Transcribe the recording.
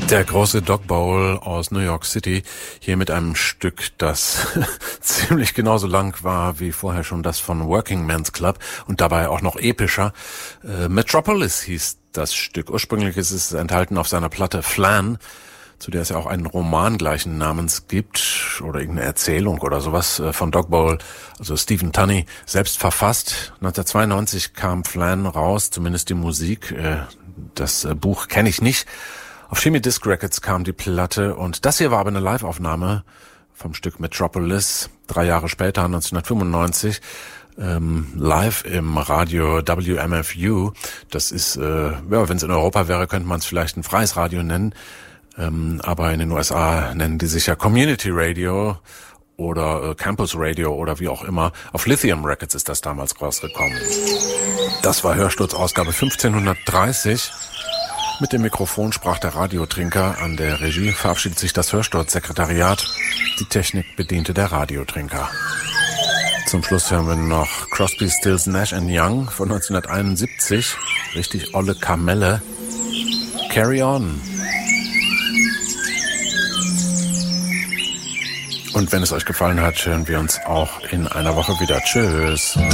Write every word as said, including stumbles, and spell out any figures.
Der große Dog Bowl aus New York City, hier mit einem Stück, das ziemlich genauso lang war wie vorher schon das von Working Men's Club und dabei auch noch epischer. Äh, Metropolis hieß das Stück. Ursprünglich ist es enthalten auf seiner Platte Flan, zu der es ja auch einen Roman gleichen Namens gibt oder irgendeine Erzählung oder sowas äh, von Dog Bowl, also Stephen Tunney, selbst verfasst. neunzehnhundertzweiundneunzig kam Flan raus, zumindest die Musik. Äh, das äh, Buch kenne ich nicht. Auf Shimmy Disc Records kam die Platte und das hier war aber eine Live-Aufnahme vom Stück Metropolis, drei Jahre später, neunzehnhundertfünfundneunzig, ähm, live im Radio W M F U. Das ist, äh, ja, wenn es in Europa wäre, könnte man es vielleicht ein freies Radio nennen, ähm, aber in den U S A nennen die sich ja Community Radio oder äh, Campus Radio oder wie auch immer. Auf Lithium Records ist das damals rausgekommen. Das war Hörsturz-Ausgabe fünfzehnhundertdreißig. Mit dem Mikrofon sprach der Radiotrinker. An der Regie verabschiedet sich das Hörsturz-Sekretariat. Die Technik bediente der Radiotrinker. Zum Schluss hören wir noch Crosby, Stills, Nash and Young von neunzehnhunderteinundsiebzig. Richtig olle Kamelle. Carry on. Und wenn es euch gefallen hat, hören wir uns auch in einer Woche wieder. Tschüss.